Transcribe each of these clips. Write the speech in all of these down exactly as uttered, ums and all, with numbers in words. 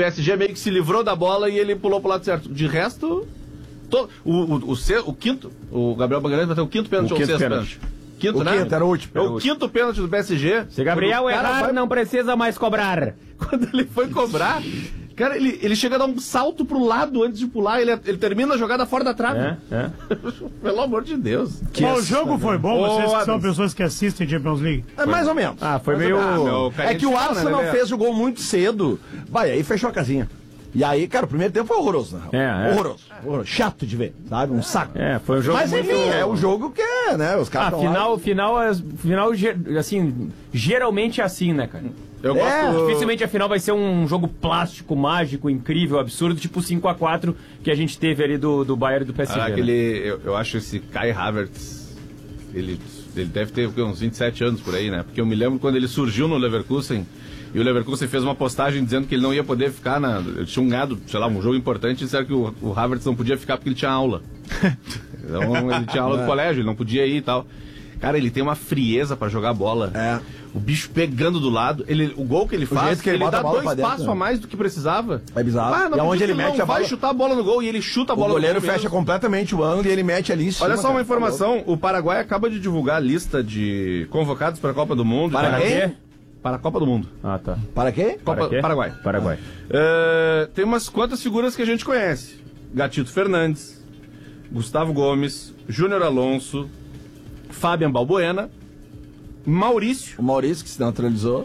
P S G meio que se livrou da bola e ele pulou pro lado certo. De resto, to, o, o, o, o, o quinto, o Gabriel Magalhães vai ter o quinto pênalti ou o sexto pênalti? Quinto, o né? quinto, era o último. É o quinto pênalti do P S G. Se Gabriel errar, vai... não precisa mais cobrar. Quando ele foi cobrar, cara, ele, ele chega a dar um salto pro lado antes de pular, ele, ele termina a jogada fora da trave. É, é. Pelo amor de Deus. Que Bom, o jogo foi bom, oh, vocês que Adams. são pessoas que assistem Champions League. É mais ou menos. Ah, foi mais meio... Ah, é que o Arsenal né, fez o gol muito cedo. Vai, aí fechou a casinha. E aí, cara, o primeiro tempo foi horroroso, né? É, é. Horroroso. horroroso. Chato de ver, sabe? Um saco. É, foi um jogo Mas enfim, muito... é o jogo que é, né? Os caras Ah, final, final, final, assim, geralmente é assim, né, cara? Eu gosto... É, dificilmente a final vai ser um jogo plástico, mágico, incrível, absurdo, tipo cinco a quatro que a gente teve ali do, do Bayern e do P S G. Ah, né? aquele, eu, eu acho esse Kai Havertz, ele, ele deve ter uns vinte e sete anos por aí, né? Porque eu me lembro quando ele surgiu no Leverkusen, e o Leverkusen fez uma postagem dizendo que ele não ia poder ficar na... Ele tinha um ganhado, sei lá, um jogo importante, e disseram que o, o Havertz não podia ficar porque ele tinha aula. Então ele tinha aula do colégio, ele não podia ir e tal. Cara, ele tem uma frieza pra jogar bola. É. O bicho pegando do lado, ele, o gol que ele faz, que ele, ele ele dá dois dentro, passos né? a mais do que precisava. É bizarro. Ah, não, e aonde ele não mete a bola... vai chutar a bola no gol e ele chuta a bola o goleiro no gol fecha mesmo. completamente o ângulo e ele mete ali em cima. Olha só uma cara. informação, o Paraguai acaba de divulgar a lista de convocados para a Copa do Mundo. Para quê? Para a Copa do Mundo. Ah, tá. Para quê? Copa, Para quê? Paraguai. Paraguai. Uh, tem umas quantas figuras que a gente conhece. Gatito Fernandes, Gustavo Gomes, Júnior Alonso, Fabian Balbuena, Maurício. O Maurício que se naturalizou.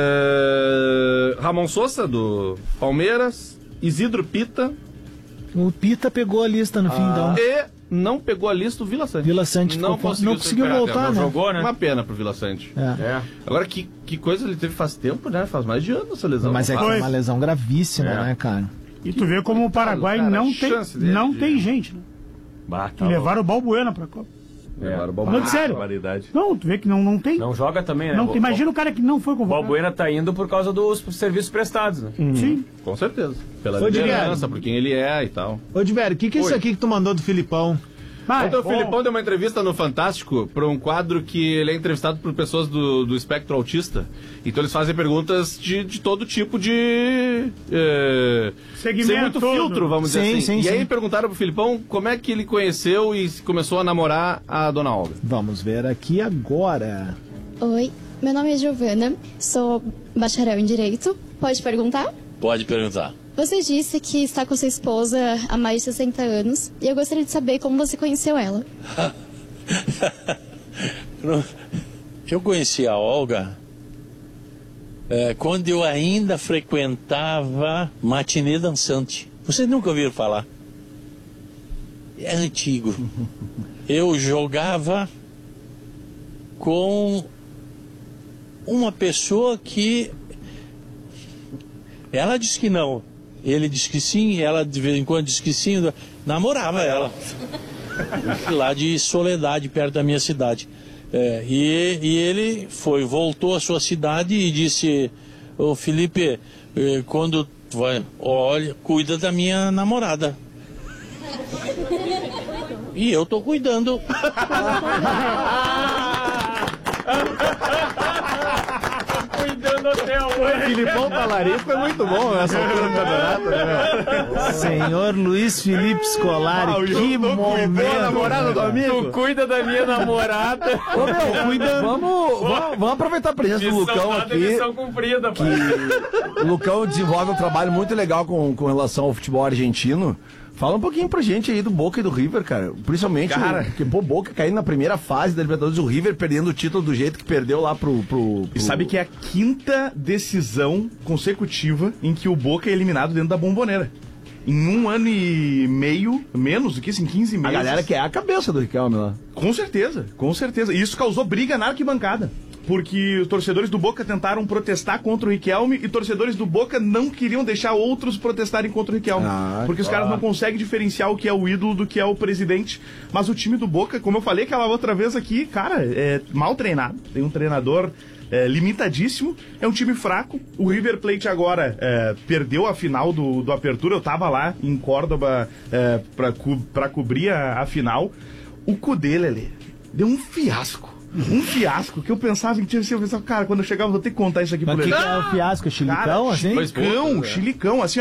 Uh, Ramon Sousa, do Palmeiras, Isidro Pita. O Pita pegou a lista no fim, então. E não pegou a lista o Vila Sante. Vila Sante não ficou- conseguiu, não conseguiu superar, voltar, não né? jogou, né? Uma pena pro Vila Sante. É. É. Agora, que, que coisa ele teve faz tempo, né? Faz mais de ano essa lesão. Mas é que Foi. é uma lesão gravíssima, É. né, cara? E tu vê como o Paraguai Cara, não a tem, chance dele não de- tem gente, né? Bah, Que tá levaram o Balbuena pra Copa. Levaram o Falando sério. Barbaridade. Não, tu vê que não, não tem. Não joga também, né? Não, O- tem. Imagina o cara que não foi O convocado. Balbuena tá indo por causa dos serviços prestados, né? Sim. Com certeza. Pela Ô, liderança, por quem ele é e tal. Ô, Diverio, o que, que é isso Oi. aqui que tu mandou do Filipão? Ah, Ontem o bom. Filipão deu uma entrevista no Fantástico para um quadro que ele é entrevistado por pessoas do, do espectro autista. Então eles fazem perguntas de, de todo tipo de... É, Segmento sem muito todo. filtro, vamos dizer Sim, assim. sim, e sim. aí perguntaram pro Filipão como é que ele conheceu e começou a namorar a dona Olga. Vamos ver aqui agora. Oi, meu nome é Giovana, sou bacharel em Direito. Pode perguntar? Pode perguntar. Você disse que está com sua esposa há mais de sessenta anos e eu gostaria de saber como você conheceu ela. Eu conheci a Olga é, quando eu ainda frequentava matinê dançante. Vocês nunca ouviram falar? É antigo. Eu jogava com uma pessoa que ela disse que não. Ele disse que sim, ela de vez em quando disse que sim, namorava ela. Lá de Soledade, perto da minha cidade. É, e, e ele foi, voltou à sua cidade e disse: ô Felipe, eh, quando tu vai, olha, cuida da minha namorada. E eu tô cuidando. Cuidando até hoje. Filipão Talarico é muito bom nessa altura do campeonato, né, meu? Senhor Luiz Felipe Scolari, que momento. namorada do amigo? Tu cuida da minha namorada. Ô, meu, cuida... vamos, vamos, vamos aproveitar a presença do Lucão aqui. Missão cumprida, pai. O Lucão desenvolve um trabalho muito legal com, com relação ao futebol argentino. Fala um pouquinho pra gente aí do Boca e do River, cara. Principalmente, Cara. porque pô, Boca caindo na primeira fase da Libertadores, o River perdendo o título do jeito que perdeu lá pro... pro, pro... E sabe que é a quinta decisão consecutiva em que o Boca é eliminado dentro da Bomboneira. Em um ano e meio, menos do que isso, em quinze A meses. galera que é a cabeça do Riquelme lá. Com certeza, com certeza. E isso causou briga na arquibancada. Porque os torcedores do Boca tentaram protestar contra o Riquelme e torcedores do Boca não queriam deixar outros protestarem contra o Riquelme. Ah, porque os caras não conseguem diferenciar o que é o ídolo do que é o presidente. Mas o time do Boca, como eu falei aquela outra vez aqui, cara, é mal treinado. Tem um treinador é, limitadíssimo. É um time fraco. O River Plate agora é, perdeu a final do, do Apertura. Eu tava lá em Córdoba é, pra, co pra cobrir a, a final. O Cudê, Lelê, deu um fiasco. Um fiasco que eu pensava em eu pensava, cara, quando eu chegava, vou ter que contar isso aqui Mas pro o que, Lelê. que é o fiasco? É chilicão, Cara, assim? chilicão, chilicão, assim,